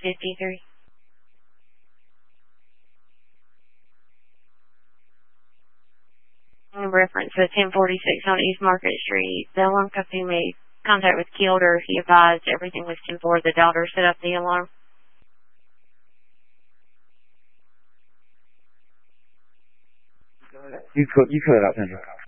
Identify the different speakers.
Speaker 1: 53. In reference to 1046 on East Market Street, the alarm company made contact with Kilder. He advised everything was 10-4. The daughter set up the alarm.
Speaker 2: You cut it out, Sandra.